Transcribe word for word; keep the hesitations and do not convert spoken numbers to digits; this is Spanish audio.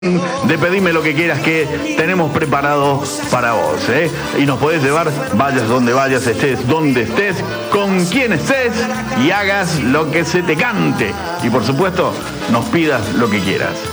de Pedime lo que quieras que tenemos preparado para vos, ¿eh? Y nos podés llevar, vayas donde vayas, estés donde estés, con quien estés y hagas lo que se te cante. Y por supuesto, nos pidas lo que quieras.